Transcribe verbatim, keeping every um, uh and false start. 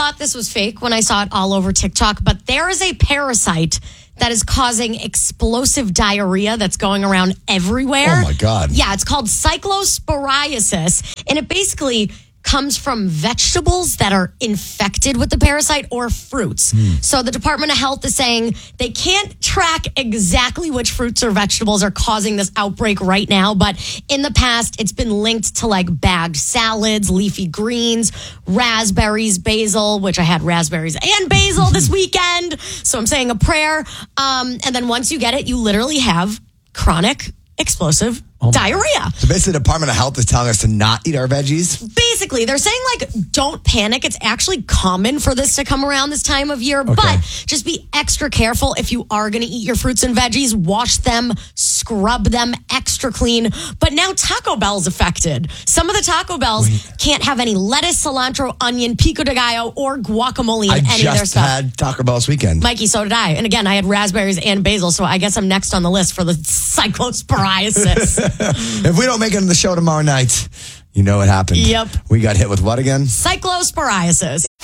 thought this was fake when I saw it all over TikTok, but there is a parasite that is causing explosive diarrhea that's going around everywhere. Oh, my God. Yeah, it's called cyclosporiasis, and it basically comes from vegetables that are infected with the parasite or fruits. Mm. So the Department of Health is saying they can't track exactly which fruits or vegetables are causing this outbreak right now, but in the past, it's been linked to like bagged salads, leafy greens, raspberries, basil, which I had raspberries and basil this weekend. So I'm saying a prayer. Um, and then once you get it, you literally have chronic explosive oh diarrhea. So basically, the Department of Health is telling us to not eat our veggies? Basically, they're saying, like, don't panic. It's actually common for this to come around this time of year, okay. but just be extra careful if you are going to eat your fruits and veggies. Wash them, scrub them extra clean. But now Taco Bell's affected. Some of the Taco Bells Wait. can't have any lettuce, cilantro, onion, pico de gallo, or guacamole in I any of their stuff. I just had Taco Bell this weekend. Mikey, so did I. And again, I had raspberries and basil, so I guess I'm next on the list for the cyclosporiasis. If we don't make it in the show tomorrow night, you know what happened. Yep. We got hit with what again? Cyclosporiasis.